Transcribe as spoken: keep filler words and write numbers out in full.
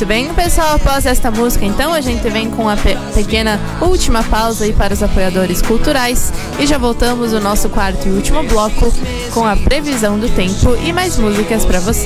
Muito bem, pessoal, após esta música, então, a gente vem com a pe- pequena última pausa aí para os apoiadores culturais e já voltamos no nosso quarto e último bloco com a previsão do tempo e mais músicas para você.